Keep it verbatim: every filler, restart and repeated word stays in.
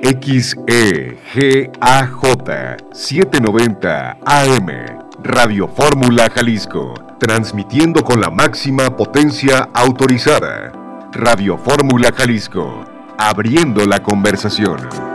X E G A J setecientos noventa A M, Radio Fórmula Jalisco, transmitiendo con la máxima potencia autorizada. Radio Fórmula Jalisco, abriendo la conversación.